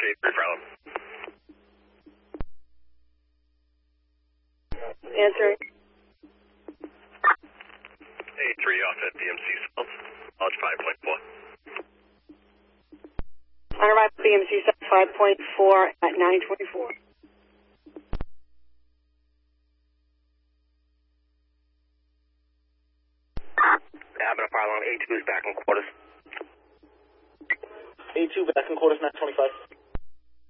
Cascade, Frello. Answering. A3 off at BMC South, Lodge 5.4. On arrival, BMC 5.4 at 924. Having a fire alarm, A2 is back in quarters. A2 back in quarters, 925.